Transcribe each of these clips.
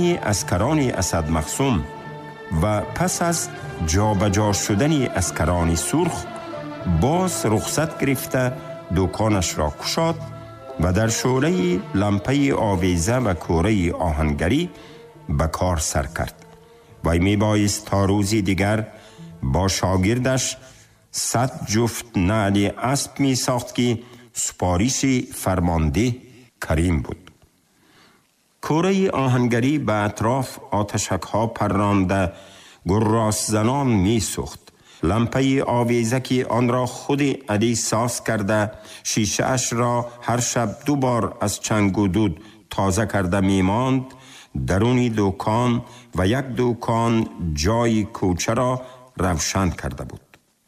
همه اسکران اسد مقسوم و پس از جابجا شدن اسکران سرخ باز رخصت گرفته دکانش را گشاد و در شعله لمپه آویزه و کوره آهنگری به کار سر کرد. وی می بایست تا روزی دیگر با شاگردش 100 جفت نعل اسب می ساخت که سپارش فرمانده کریم بود. کوره آهنگری به اطراف آتشک ها پرانده گراس زنان می سوخت. لمپه آویزه که آن را خود علی ساز کرده شیشه اش را هر شب 2 بار از چنگ و دود تازه کرده می ماند، درون دکان و یک دکان جای کوچه را روشن کرده بود.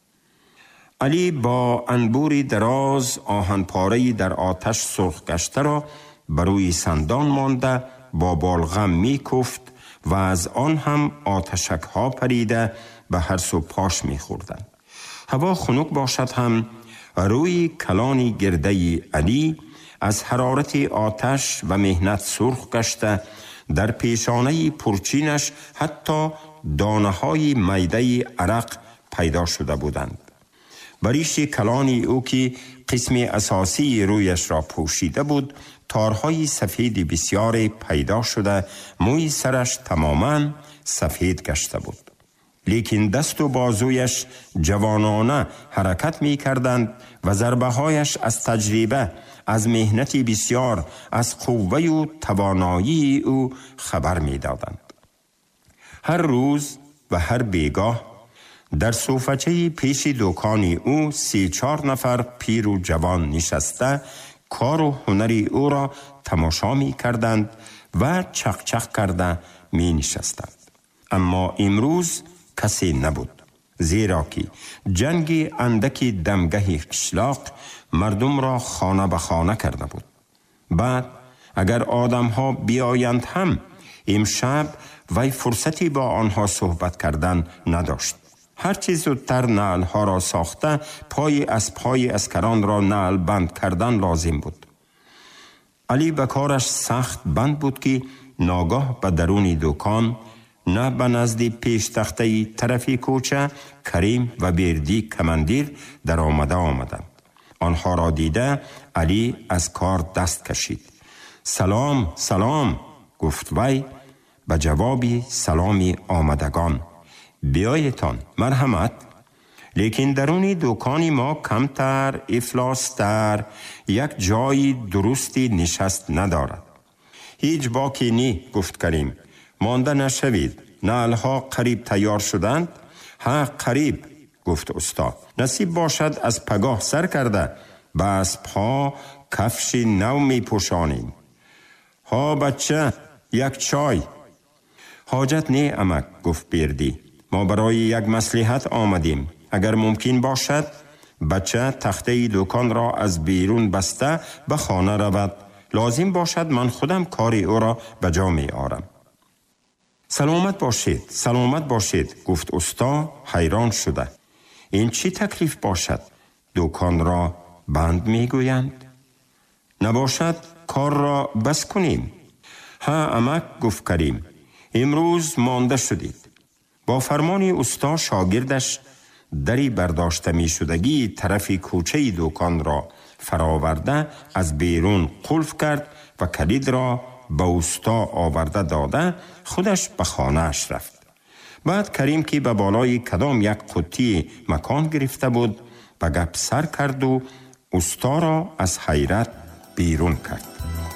علی با انبوری دراز آهن پاره‌ای در آتش سرخ گشته را بروی سندان مانده با بالغم می کوفت و از آن هم آتشک ها پریده به هر سو پاش می خوردند. هوا خنک باشد هم روی کلانی گرده علی از حرارت آتش و مهنت سرخ گشته، در پیشانه پرچینش حتی دانه های میده عرق پیدا شده بودند. بریش کلانی او که قسم اساسی رویش را پوشیده بود تارهای سفید بسیار پیدا شده، موی سرش تماما سفید گشته بود. لیکن دست و بازویش جوانانه حرکت می کردند و ضربه هایش از تجربه، از مهنت بسیار، از قوه و توانایی او خبر می دادند. هر روز و هر بیگاه در صوفچه پیش دکان او 3-4 نفر پیر و جوان نشسته کار و هنری او را تماشا می کردند و چق کرده می نشستند. اما امروز کسی نبود، زیرا که جنگ اندکی دمگه قشلاق مردم را خانه به خانه کرده بود. بعد اگر آدم ها بیایند هم امشب وی فرصتی با آنها صحبت کردن نداشت. هرچی زودتر نعل ها را ساخته پای اسکران را نعل بند کردن لازم بود. علی به کارش سخت بند بود که ناگاه به درون دکان، نه به نزد پیش تخته طرفی کوچه، کریم و بیردی کمندیر در آمدند. آنها را دیده علی از کار دست کشید. سلام گفت وی به جوابی سلامی آمدگان. بیایتان، مرحمت. لیکن درون دکان ما کمتر، افلاس‌تر، یک جای درستی نشست ندارد. هیچ باکی نی، گفت کریم. مانده نشوید. نعلها قریب تیار شدند؟ ها قریب، گفت استاد. نصیب باشد از پگاه سر کرده بس پا کفش نو می پوشانیم. ها بچه، یک چای. حاجت نه امک، گفت بیردی. ما برای یک مصلحت آمدیم. اگر ممکن باشد بچه تخته دکان را از بیرون بسته به خانه رود. لازم باشد من خودم کار او را به جا می آرم. سلامت باشید، گفت استا حیران شده. این چی تکلیف باشد؟ دکان را بند می گویند؟ نباشد کار را بس کنیم. ها امک، گفت کریم. امروز مانده شدید. با فرمان استا شاگردش دری برداشته می شدگی طرف کوچه دکان را فراورده از بیرون قلف کرد و کلید را به استا آورده داده خودش به خانه اش رفت. بعد کریم که به بالای کدام یک قطی مکان گرفته بود به گپ سر کرد و استا را از حیرت بیرون کرد.